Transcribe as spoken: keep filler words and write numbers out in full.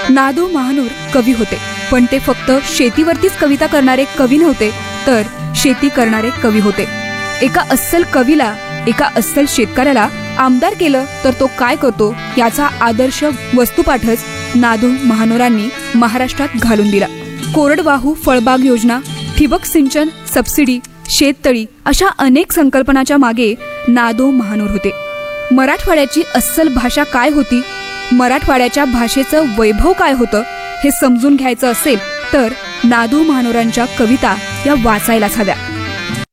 नादो महानोर कवी होते, पण ते फक्त शेतीवरतीच कविता करणारे कवी नव्हते, तर शेती करणारे कवी होते. एका अस्सल कवीला, एका अस्सल शेतकऱ्याला आमदार केलं तर तो काय करतो याचा आदर्श वस्तुपाठच नादो महानोरांनी महाराष्ट्रात घालून दिला. कोरडवाहू फळबाग योजना, ठिबक सिंचन, सबसिडी, शेततळी अशा अनेक संकल्पनाच्या मागे नादो महानोर होते. मराठवाड्याची अस्सल भाषा काय होती, मराठवाड्याच्या भाषेचं वैभव काय होतं हे समजून घ्यायचं असेल तर नादो महानोरांच्या कविता या वाचायलाच हव्या.